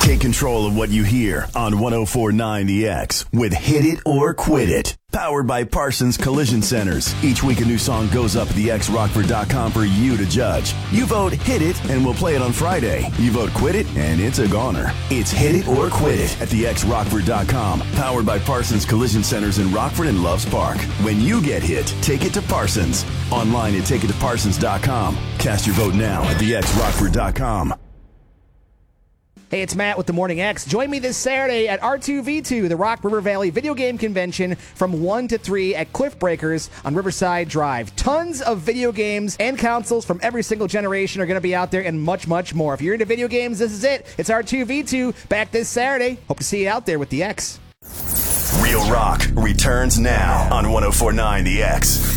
Take control of what you hear on 104.9 The X with Hit It or Quit It. Powered by Parsons Collision Centers. Each week a new song goes up at thexrockford.com for you to judge. You vote Hit It and we'll play it on Friday. You vote Quit It and it's a goner. It's Hit It or Quit It at thexrockford.com. Powered by Parsons Collision Centers in Rockford and Loves Park. When you get hit, take it to Parsons. Online at takeittoparsons.com. Cast your vote now at thexrockford.com. Hey, it's Matt with the Morning X. Join me this Saturday at R2V2, the Rock River Valley Video Game Convention from 1 to 3 at Cliff Breakers on Riverside Drive. Tons of video games and consoles from every single generation are going to be out there and much, much more. If you're into video games, this is it. It's R2V2 back this Saturday. Hope to see you out there with the X. Real Rock returns now on 104.9 The X.